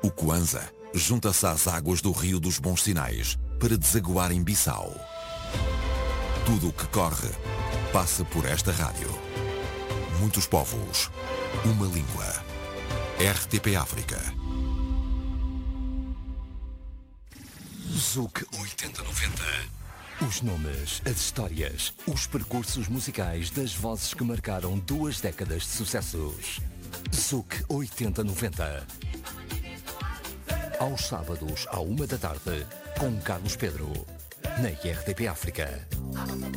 O Kwanza junta-se às águas do Rio dos Bons Sinais para desaguar em Bissau. Tudo o que corre passa por esta rádio. Muitos povos, uma língua. RTP África. Zouk 8090. Os nomes, as histórias, os percursos musicais das vozes que marcaram 2 décadas de sucessos. Zouk 8090. Aos sábados, à 1 da tarde, com Carlos Pedro, na RTP África.